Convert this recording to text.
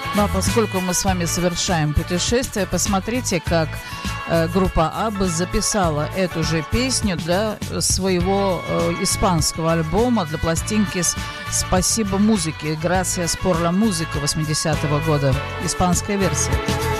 Ну, а поскольку мы с вами совершаем путешествие, посмотрите, как группа Абба записала эту же песню для своего испанского альбома, для пластинки «Спасибо музыке», «Gracias por la música» 80-го года, испанская версия.